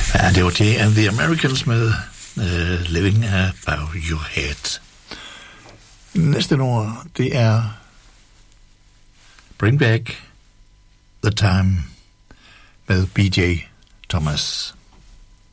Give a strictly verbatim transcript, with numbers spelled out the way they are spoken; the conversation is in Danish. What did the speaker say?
Ja, det var Jay and the Americans med uh, Living Above Your Head. Næste nummer, det er Bring Back the Time med B J Thomas.